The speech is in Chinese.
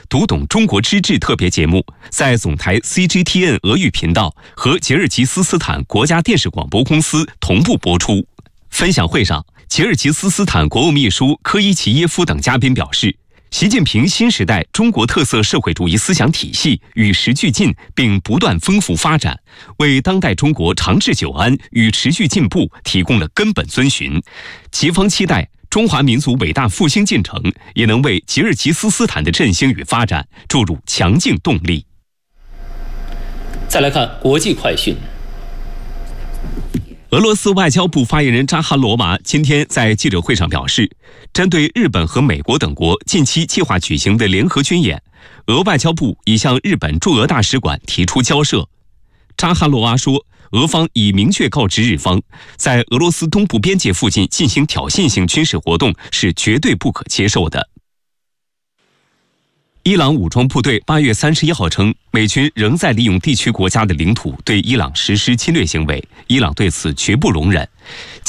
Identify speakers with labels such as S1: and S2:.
S1: 读懂中国之治特别节目在总台 CGTN 俄语频道和吉尔吉斯斯坦国家电视广播公司同步播出。分享会上，吉尔吉斯斯坦国务秘书科伊齐耶夫等嘉宾表示，习近平新时代中国特色社会主义思想体系与时俱进，并不断丰富发展，为当代中国长治久安与持续进步提供了根本遵循。齐方期待中华民族伟大复兴进程也能为吉尔吉斯斯坦的振兴与发展注入强劲动力。
S2: 再来看国际快讯。
S1: 俄罗斯外交部发言人扎哈罗娃今天在记者会上表示，针对日本和美国等国近期计划举行的联合军演，俄外交部已向日本驻俄大使馆提出交涉。扎哈罗娃说，俄方已明确告知日方，在俄罗斯东部边界附近进行挑衅性军事活动是绝对不可接受的。伊朗武装部队8月31号称，美军仍在利用地区国家的领土对伊朗实施侵略行为，伊朗对此绝不容忍。